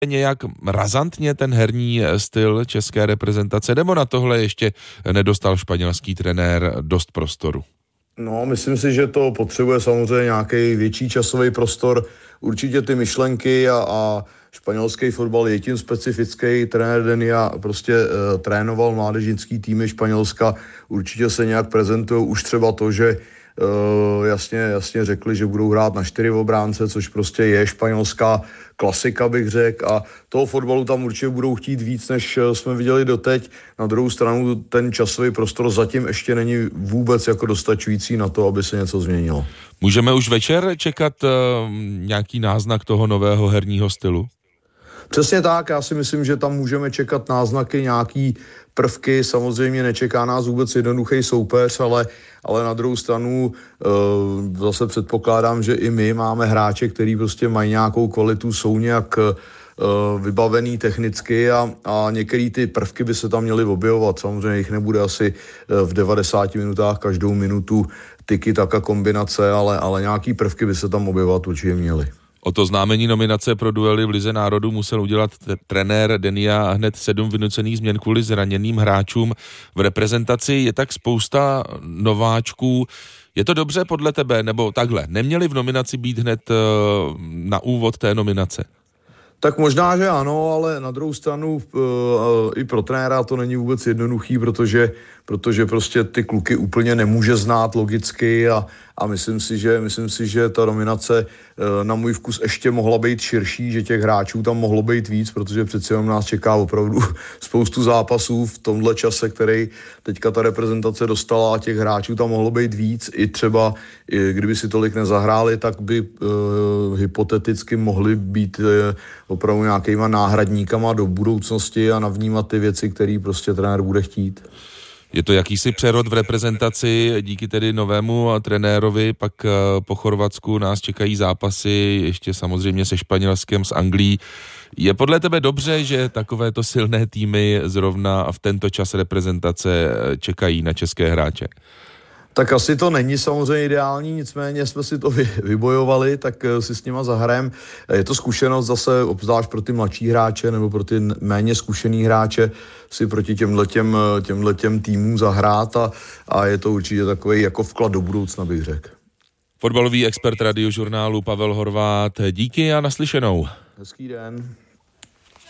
nějak razantně ten herní styl české reprezentace, nebo na tohle ještě nedostal španělský trenér dost prostoru? No, myslím si, že to potřebuje samozřejmě nějaký větší časový prostor. Určitě ty myšlenky a španělský fotbal je tím specifický. Trenér Denia prostě trénoval mládežnický týmy Španělska. Určitě se nějak prezentují už třeba to, že jasně řekli, že budou hrát na 4 obránce, což prostě je španělská klasika, bych řekl, a toho fotbalu tam určitě budou chtít víc, než jsme viděli doteď. Na druhou stranu ten časový prostor zatím ještě není vůbec jako dostačující na to, aby se něco změnilo. Můžeme už večer čekat nějaký náznak toho nového herního stylu? Přesně tak, já si myslím, že tam můžeme čekat náznaky, nějaký prvky, samozřejmě nečeká nás vůbec jednoduchý soupeř, ale na druhou stranu zase předpokládám, že i my máme hráče, který prostě mají nějakou kvalitu, jsou nějak vybavený technicky a některé ty prvky by se tam měly objevovat. Samozřejmě jich nebude asi v 90 minutách každou minutu tiki-taka kombinace, ale nějaký prvky by se tam objevovat určitě měly. O to znamení nominace pro duely v Lize národů musel udělat trenér Denia hned 7 vynucených změn kvůli zraněným hráčům. V reprezentaci je tak spousta nováčků. Je to dobře podle tebe, nebo takhle? Neměli v nominaci být hned na úvod té nominace? Tak možná, že ano, ale na druhou stranu i pro trenéra to není vůbec jednoduchý, protože prostě ty kluky úplně nemůže znát logicky a myslím si, že ta nominace na můj vkus ještě mohla být širší, že těch hráčů tam mohlo být víc, protože přece jenom nás čeká opravdu spoustu zápasů v tomhle čase, který teďka ta reprezentace dostala, a těch hráčů tam mohlo být víc. I třeba, kdyby si tolik nezahráli, tak by hypoteticky mohli být opravdu nějakýma náhradníkama do budoucnosti a navnímat ty věci, které prostě trenér bude chtít. Je to jakýsi přerod v reprezentaci, díky tedy novému trenérovi, pak po Chorvatsku nás čekají zápasy, ještě samozřejmě se Španělskem, s Anglií. Je podle tebe dobře, že takovéto silné týmy zrovna v tento čas reprezentace čekají na české hráče? Tak asi to není samozřejmě ideální, nicméně jsme si to vybojovali, tak si s nima zahrajeme. Je to zkušenost zase, obzvlášť pro ty mladší hráče nebo pro ty méně zkušený hráče, si proti těmhletěm týmům zahrát a je to určitě takový jako vklad do budoucna, bych řekl. Fotbalový expert Radiožurnálu Pavel Horváth, díky a naslyšenou. Hezký den.